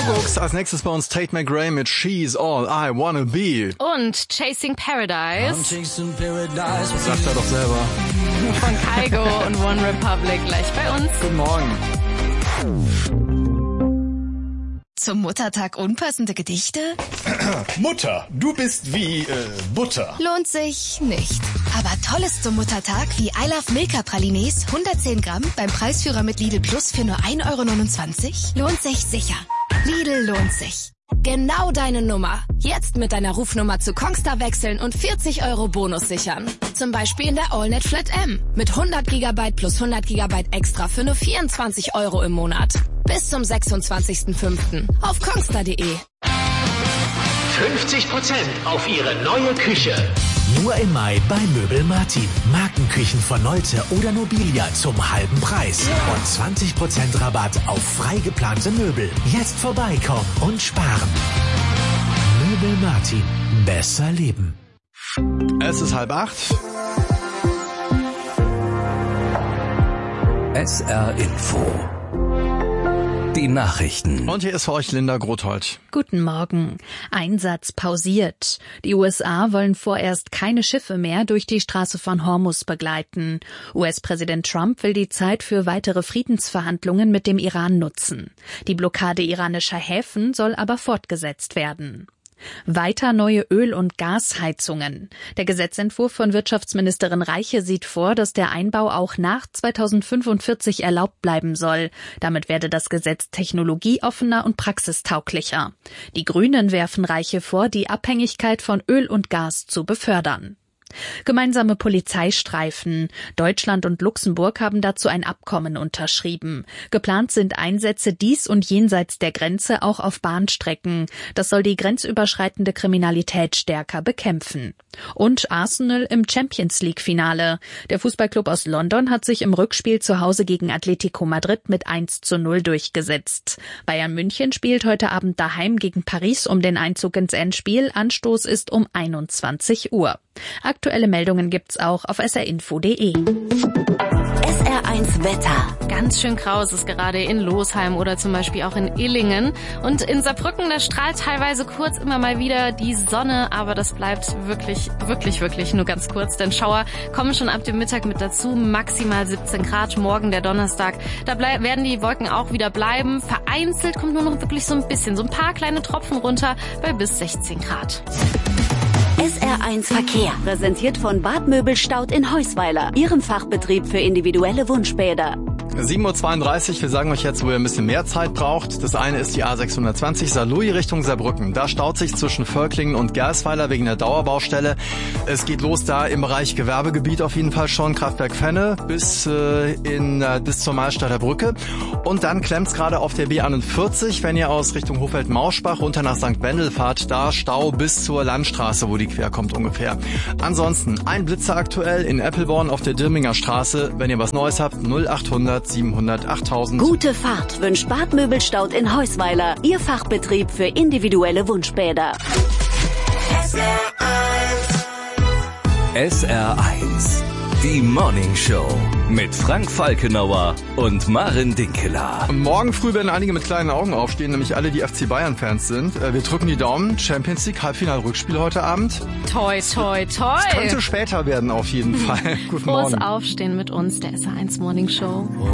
Kuckucks. Als nächstes bei uns Tate McRae mit She's All I Wanna Be. Und Chasing Paradise. Sagt er doch selber. Von Kygo und One Republic gleich bei uns. Guten Morgen. Zum Muttertag unpassende Gedichte? Mutter, du bist wie Butter. Lohnt sich nicht. Aber Tolles zum Muttertag wie I Love Milka Pralines 110 Gramm beim Preisführer mit Lidl Plus für nur 1,29 € lohnt sich sicher. Lidl lohnt sich. Genau deine Nummer. Jetzt mit deiner Rufnummer zu Kongstar wechseln und 40 € Bonus sichern. Zum Beispiel in der AllNet Flat M. Mit 100 GB plus 100 GB extra für nur 24 € im Monat. Bis zum 26.05. auf kongstar.de. 50% auf Ihre neue Küche. Nur im Mai bei Möbel Martin. Markenküchen von Nolte oder Nobilia zum halben Preis. Und 20% Rabatt auf frei geplante Möbel. Jetzt vorbeikommen und sparen. Möbel Martin. Besser leben. Es ist 7:30. SR Info. Die Nachrichten. Und hier ist für euch Linda Grothold. Guten Morgen. Einsatz pausiert. Die USA wollen vorerst keine Schiffe mehr durch die Straße von Hormuz begleiten. US-Präsident Trump will die Zeit für weitere Friedensverhandlungen mit dem Iran nutzen. Die Blockade iranischer Häfen soll aber fortgesetzt werden. Weiter neue Öl- und Gasheizungen. Der Gesetzentwurf von Wirtschaftsministerin Reiche sieht vor, dass der Einbau auch nach 2045 erlaubt bleiben soll. Damit werde das Gesetz technologieoffener und praxistauglicher. Die Grünen werfen Reiche vor, die Abhängigkeit von Öl und Gas zu befördern. Gemeinsame Polizeistreifen. Deutschland und Luxemburg haben dazu ein Abkommen unterschrieben. Geplant sind Einsätze dies und jenseits der Grenze auch auf Bahnstrecken. Das soll die grenzüberschreitende Kriminalität stärker bekämpfen. Und Arsenal im Champions-League-Finale. Der Fußballclub aus London hat sich im Rückspiel zu Hause gegen Atletico Madrid mit 1:0 durchgesetzt. Bayern München spielt heute Abend daheim gegen Paris um den Einzug ins Endspiel. Anstoß ist um 21 Uhr. Aktuelle Meldungen gibt's auch auf srinfo.de. SR1 Wetter. Ganz schön grau ist es gerade in Losheim oder zum Beispiel auch in Illingen. Und in Saarbrücken, da strahlt teilweise kurz immer mal wieder die Sonne, aber das bleibt wirklich nur ganz kurz. Denn Schauer kommen schon ab dem Mittag mit dazu, maximal 17 Grad. Morgen der Donnerstag, da werden die Wolken auch wieder bleiben. Vereinzelt kommt nur noch wirklich so ein bisschen, so ein paar kleine Tropfen runter bei bis 16 Grad. SR1 Verkehr. Präsentiert von Bad Möbelstaud in Heusweiler. Ihrem Fachbetrieb für individuelle Wunschbäder. 7:32 Uhr, wir sagen euch jetzt, wo ihr ein bisschen mehr Zeit braucht. Das eine ist die A620 Saarlouis Richtung Saarbrücken. Da staut sich zwischen Völklingen und Gersweiler wegen der Dauerbaustelle. Es geht los da im Bereich Gewerbegebiet auf jeden Fall schon, Kraftwerk Fenne bis zur Mahlstadter Brücke. Und dann klemmt's gerade auf der B41, wenn ihr aus Richtung Hofeld-Mauschbach runter nach St. Wendel fahrt, da Stau bis zur Landstraße, wo die quer kommt ungefähr. Ansonsten ein Blitzer aktuell in Eppelborn auf der Dirminger Straße. Wenn ihr was Neues habt, 0800 700 8000. Gute Fahrt wünscht Bad Möbelstaud in Heusweiler. Ihr Fachbetrieb für individuelle Wunschbäder. SR1. Die Morning Show mit Frank Falkenauer und Maren Dinkeler. Morgen früh werden einige mit kleinen Augen aufstehen, nämlich alle, die FC Bayern-Fans sind. Wir drücken die Daumen. Champions League, Halbfinal-Rückspiel heute Abend. Toi, toi, toi. Es könnte später werden auf jeden Fall. Guten Morgen. Frohes Aufstehen mit uns, der SR1 Morning Show.